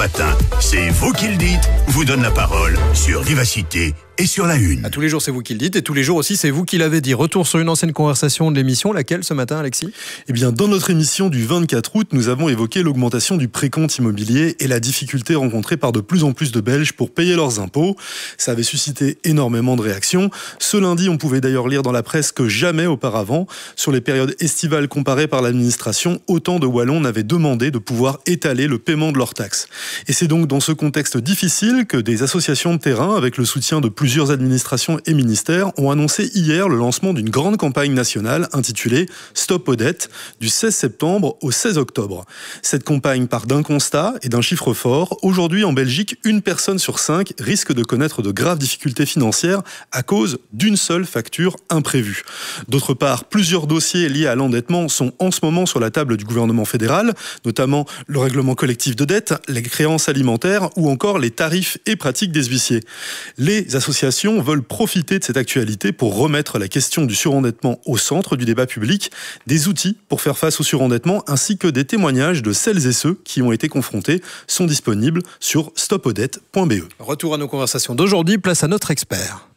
Matin, c'est vous qui le dites, vous donne la parole sur Vivacité et sur La Une. Tous les jours, c'est vous qui le dites et tous les jours aussi, c'est vous qui l'avez dit. Retour sur une ancienne conversation de l'émission, laquelle ce matin, Alexis ? Eh bien, dans notre émission du 24 août, nous avons évoqué l'augmentation du précompte immobilier et la difficulté rencontrée par de plus en plus de Belges pour payer leurs impôts. Ça avait suscité énormément de réactions. Ce lundi, on pouvait d'ailleurs lire dans la presse que jamais auparavant, sur les périodes estivales comparées par l'administration, autant de Wallons n'avaient demandé de pouvoir étaler le paiement de leurs taxes. Et c'est donc dans ce contexte difficile que des associations de terrain, avec le soutien de plusieurs administrations et ministères, ont annoncé hier le lancement d'une grande campagne nationale intitulée « Stop aux dettes » du 16 septembre au 16 octobre. Cette campagne part d'un constat et d'un chiffre fort. Aujourd'hui, en Belgique, 1 personne sur 5 risque de connaître de graves difficultés financières à cause d'une seule facture imprévue. D'autre part, plusieurs dossiers liés à l'endettement sont en ce moment sur la table du gouvernement fédéral, notamment le règlement collectif de dette, les créances alimentaires ou encore les tarifs et pratiques des huissiers. Les associations veulent profiter de cette actualité pour remettre la question du surendettement au centre du débat public, des outils pour faire face au surendettement ainsi que des témoignages de celles et ceux qui ont été confrontés sont disponibles sur stopaudettes.be. Retour à nos conversations d'aujourd'hui, place à notre expert.